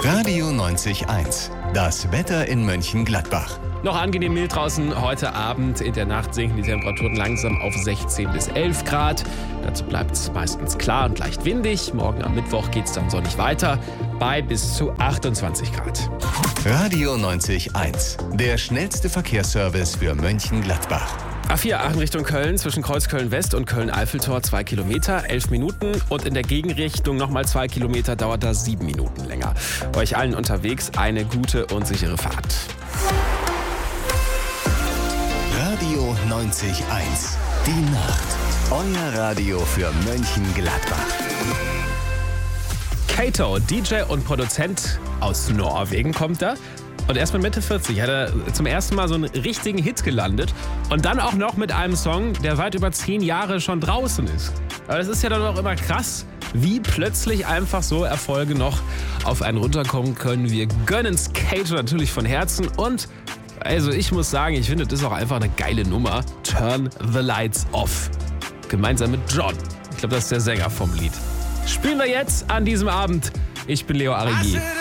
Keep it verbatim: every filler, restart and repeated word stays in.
Radio neunzig Komma eins. Das Wetter in Mönchengladbach. Noch angenehm mild draußen heute Abend. In der Nacht sinken die Temperaturen langsam auf sechzehn bis elf Grad. Dazu bleibt es meistens klar und leicht windig. Morgen am Mittwoch geht es dann sonnig weiter bei bis zu achtundzwanzig Grad. Radio neunzig Komma eins. Der schnellste Verkehrsservice für Mönchengladbach. A vier Aachen Richtung Köln, zwischen Kreuzköln-West und Köln-Eiffeltor zwei Kilometer, elf Minuten. Und in der Gegenrichtung nochmal zwei Kilometer, dauert das sieben Minuten länger. Euch allen unterwegs eine gute und sichere Fahrt. Radio neunzig Komma eins. Die Nacht. Euer Radio für Mönchengladbach. Kato, D J und Produzent aus Norwegen, kommt er. Und erst mit Mitte vierzig hat er zum ersten Mal so einen richtigen Hit gelandet. Und dann auch noch mit einem Song, der weit über zehn Jahre schon draußen ist. Aber das ist ja dann auch immer krass, wie plötzlich einfach so Erfolge noch auf einen runterkommen können. Wir gönnen's Kato natürlich von Herzen. Und also ich muss sagen, ich finde, das ist auch einfach eine geile Nummer. Turn the Lights Off. Gemeinsam mit John. Ich glaube, das ist der Sänger vom Lied. Spielen wir jetzt an diesem Abend. Ich bin Leo Arrigi.